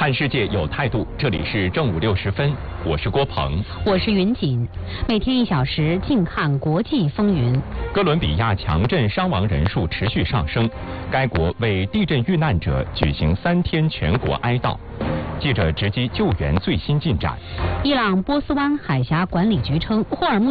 看世界有态度，这里是正午6时分，我是郭鹏， 我是云锦，每天1小时，静看国际风云。 哥伦比亚强震伤亡人数持续上升，该国为地震遇难者举行3天全国哀悼。记者直击救援最新进展。 伊朗波斯湾海峡管理局称，霍尔木